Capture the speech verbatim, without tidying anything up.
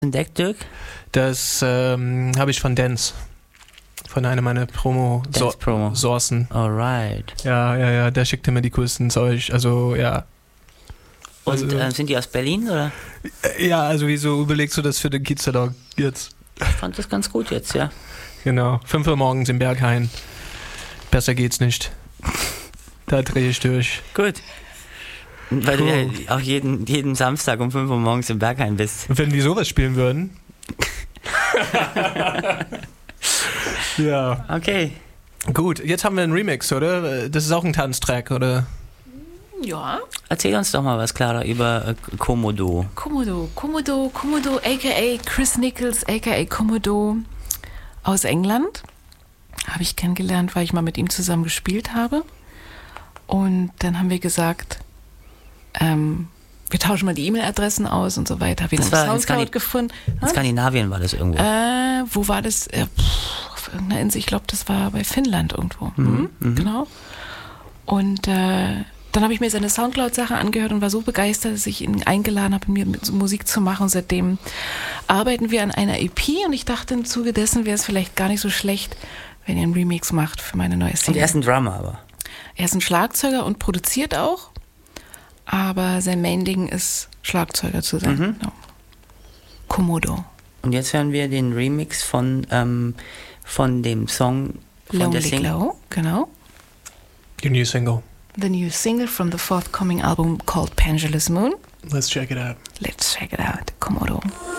entdeckt, Dirk? Das ähm, habe ich von Dance. Von einer meiner Promo-Sourcen. So- Alright. Ja, ja, ja, der schickte mir die coolsten Zeug. Also, ja. Und Also, äh, sind die aus Berlin, oder? Ja, also wieso überlegst du das für den Kiezertag jetzt? Ich fand das ganz gut jetzt, ja. Genau, fünf Uhr morgens im Berghain. Besser geht's nicht. Da drehe ich durch. Gut. Weil Cool. du ja auch jeden, jeden Samstag um fünf Uhr morgens im Berghain bist. Und wenn die sowas spielen würden? Ja. Okay. Gut, jetzt haben wir einen Remix, oder? Das ist auch ein Tanztrack, oder? Ja. Erzähl uns doch mal was, Clara, über äh, Komodo. Komodo, Komodo, Komodo, aka Chris Nichols, aka Komodo aus England. Habe ich kennengelernt, weil ich mal mit ihm zusammen gespielt habe. Und dann haben wir gesagt, ähm, wir tauschen mal die E-Mail-Adressen aus und so weiter. Habe ihn Das auf war in Soundcloud Skandi- gefunden. In Skandinavien war das irgendwo. Äh, wo war das? Äh, pff, auf irgendeiner Insel, ich glaube, das war bei Finnland irgendwo. Mhm, Mhm, mhm. Genau. Und äh, dann habe ich mir seine Soundcloud-Sache angehört und war so begeistert, dass ich ihn eingeladen habe, mit mir mit so Musik zu machen. Und seitdem arbeiten wir an einer E P und ich dachte, im Zuge dessen wäre es vielleicht gar nicht so schlecht, wenn ihr einen Remix macht für meine neue Und Single. er ist ein Drummer, aber. Er ist ein Schlagzeuger und produziert auch, aber sein Main-Ding ist, Schlagzeuger zu sein. Mhm. Genau. Komodo. Und jetzt hören wir den Remix von, ähm, von dem Song von der Lonely Single. Glow, genau. Your new single. The new single from the forthcoming album called Pendulous Moon. Let's check it out. Let's check it out. Komodo.